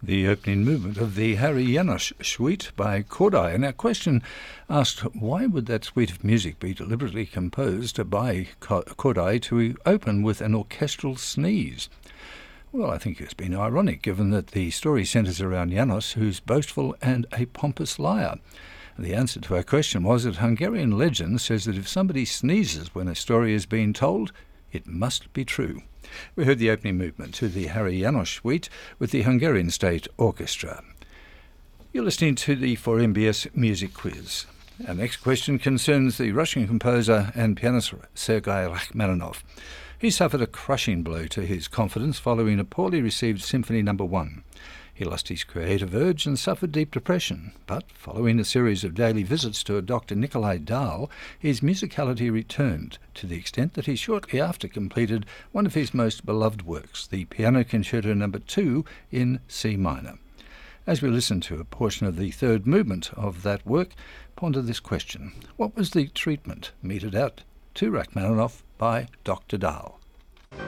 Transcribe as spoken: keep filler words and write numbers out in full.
the opening movement of the Harry Janos Suite by Kodály. And our question asked, why would that suite of music be deliberately composed by Kodály to open with an orchestral sneeze? Well, I think it's been ironic, given that the story centres around Janos, who's boastful and a pompous liar. The answer to our question was that Hungarian legend says that if somebody sneezes when a story is being told, it must be true. We heard the opening movement to the Harry Janos Suite with the Hungarian State Orchestra. You're listening to the four M B S Music Quiz. Our next question concerns the Russian composer and pianist Sergei Rachmaninoff. He suffered a crushing blow to his confidence following a poorly received Symphony Number One. He lost his creative urge and suffered deep depression, but following a series of daily visits to a Doctor Nikolai Dahl, his musicality returned, to the extent that he shortly after completed one of his most beloved works, the Piano Concerto Number Two in C minor. As we listen to a portion of the third movement of that work, ponder this question: what was the treatment meted out to Rachmaninoff by Doctor Dahl?